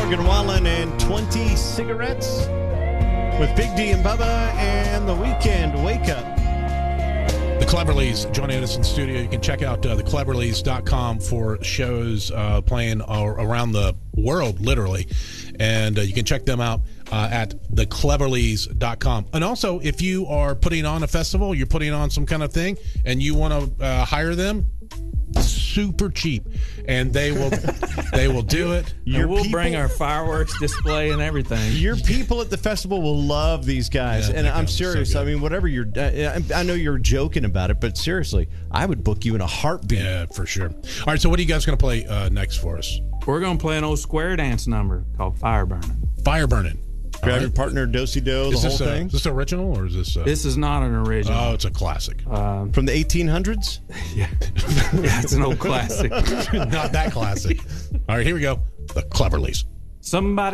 Morgan Wallen and 20 Cigarettes with Big D and Bubba and the Weekend Wake Up. The Cleverleys joining us in the studio. You can check out thecleverleys.com for shows playing around the world, literally. And you can check them out at thecleverleys.com. And also, if you are putting on a festival, you're putting on some kind of thing, and you want to hire them, super cheap, and they will do it. We'll bring our fireworks display and everything. Your people at the festival will love these guys, and I'm serious. So I mean, whatever you're, I know you're joking about it, but seriously, I would book you in a heartbeat. Yeah, for sure. All right, so what are you guys going to play next for us? We're going to play an old square dance number called Fire Burning. Fire Burning. Grab your partner, do-si-do, the whole thing. Is this original, or is this? This is not an original. Oh, it's a classic. From the 1800s? Yeah, it's an old classic. Not that classic. All right, here we go. The Cleverleys. Somebody